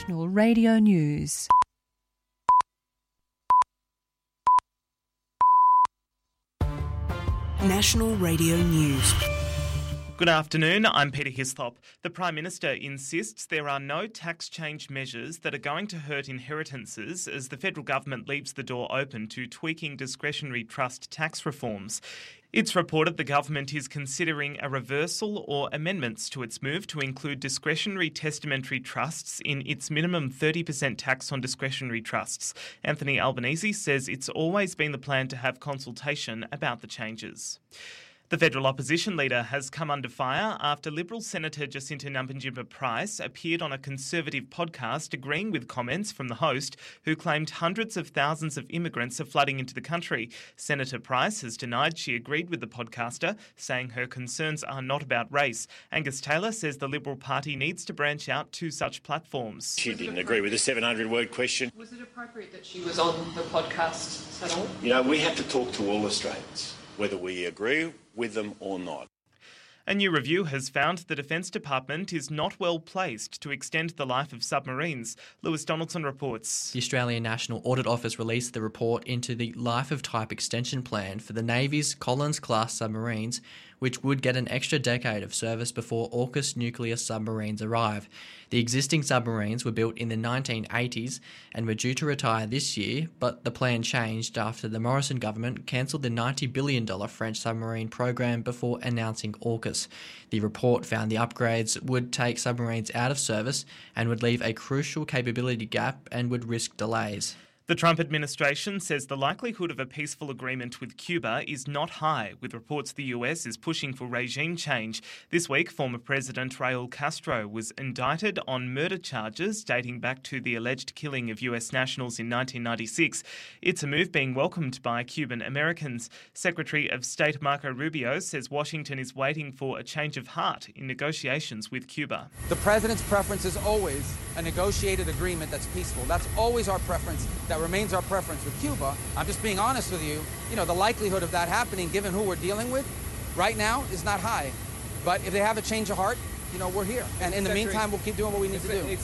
National Radio News. National Radio News. Good afternoon, I'm Peter Hislop. The Prime Minister insists there are no tax change measures that are going to hurt inheritances as the federal government leaves the door open to tweaking discretionary trust tax reforms. It's reported the government is considering a reversal or amendments to its move to include discretionary testamentary trusts in its minimum 30% tax on discretionary trusts. Anthony Albanese says it's always been the plan to have consultation about the changes. The federal opposition leader has come under fire after Liberal Senator Jacinta Nampijinpa-Price appeared on a Conservative podcast agreeing with comments from the host who claimed hundreds of thousands of immigrants are flooding into the country. Senator Price has denied she agreed with the podcaster, saying her concerns are not about race. Angus Taylor says the Liberal Party needs to branch out to such platforms. She didn't agree with the 700-word question. Was it appropriate that she was on the podcast at all? You know, we have to talk to all Australians, whether we agree with them or not. A new review has found the Defence Department is not well placed to extend the life of submarines. Lewis Donaldson reports. The Australian National Audit Office released the report into the Life of Type Extension Plan for the Navy's Collins-class submarines, which would get an extra decade of service before AUKUS nuclear submarines arrive. The existing submarines were built in the 1980s and were due to retire this year, but the plan changed after the Morrison government cancelled the $90 billion French submarine program before announcing AUKUS. The report found the upgrades would take submarines out of service and would leave a crucial capability gap and would risk delays. The Trump administration says the likelihood of a peaceful agreement with Cuba is not high, with reports the US is pushing for regime change. This week, former President Raul Castro was indicted on murder charges dating back to the alleged killing of US nationals in 1996. It's a move being welcomed by Cuban Americans. Secretary of State Marco Rubio says Washington is waiting for a change of heart in negotiations with Cuba. The president's preference is always a negotiated agreement that's peaceful. That's always our preference. That remains our preference with Cuba. I'm just being honest with you. You know, the likelihood of that happening, given who we're dealing with right now, is not high. But if they have a change of heart, you know, we're here. And in the meantime, we'll keep doing what we need to do.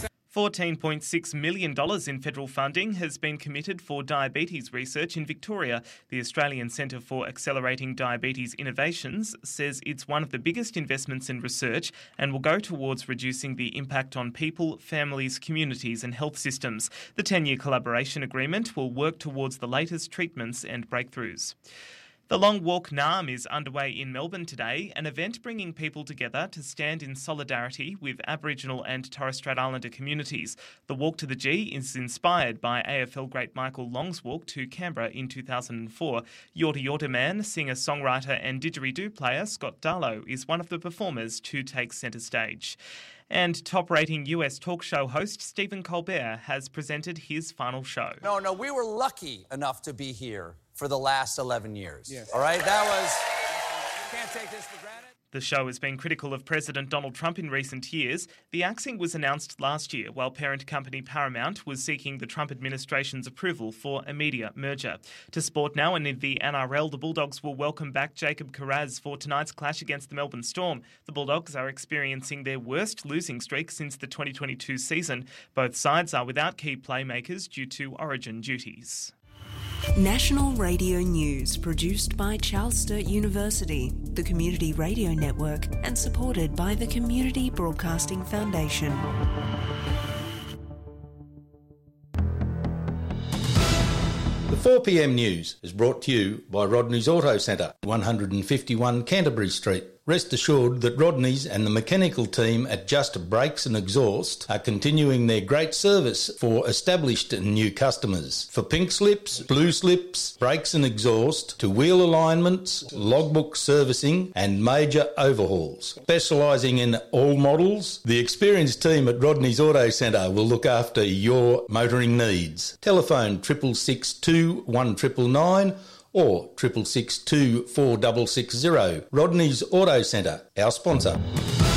$14.6 million in federal funding has been committed for diabetes research in Victoria. The Australian Centre for Accelerating Diabetes Innovations says it's one of the biggest investments in research and will go towards reducing the impact on people, families, communities and health systems. The 10-year collaboration agreement will work towards the latest treatments and breakthroughs. The Long Walk Naarm is underway in Melbourne today, an event bringing people together to stand in solidarity with Aboriginal and Torres Strait Islander communities. The Walk to the G is inspired by AFL great Michael Long's walk to Canberra in 2004. Yorta Yorta man, singer, songwriter and didgeridoo player Scott Darlow is one of the performers to take centre stage. And top-rating US talk show host Stephen Colbert has presented his final show. No, we were lucky enough to be here for the last 11 years. Yes. All right, that was... You can't take this for granted. The show has been critical of President Donald Trump in recent years. The axing was announced last year while parent company Paramount was seeking the Trump administration's approval for a media merger. To sport now, and in the NRL, the Bulldogs will welcome back Jacob Kiraz for tonight's clash against the Melbourne Storm. The Bulldogs are experiencing their worst losing streak since the 2022 season. Both sides are without key playmakers due to origin duties. National Radio News, produced by Charles Sturt University, the Community Radio Network, and supported by the Community Broadcasting Foundation. The 4pm news is brought to you by Rodney's Auto Centre, 151 Canterbury Street. Rest assured that Rodney's and the mechanical team at Just Brakes and Exhaust are continuing their great service for established and new customers. For pink slips, blue slips, brakes and exhaust, to wheel alignments, logbook servicing and major overhauls. Specialising in all models, the experienced team at Rodney's Auto Centre will look after your motoring needs. Telephone 662 1999 or 662 4660. Rodney's Auto Centre, our sponsor.